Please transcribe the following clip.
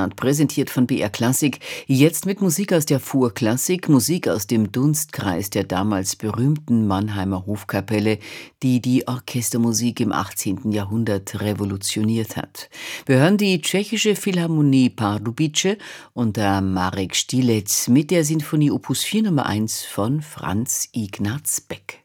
Mozart, präsentiert von BR Klassik. Jetzt mit Musik aus der Vorklassik, Musik aus dem Dunstkreis der damals berühmten Mannheimer Hofkapelle, die die Orchestermusik im 18. Jahrhundert revolutioniert hat. Wir hören die tschechische Philharmonie Pardubice unter Marek Stilec mit der Sinfonie Opus 4 Nummer 1 von Franz Ignaz Beck.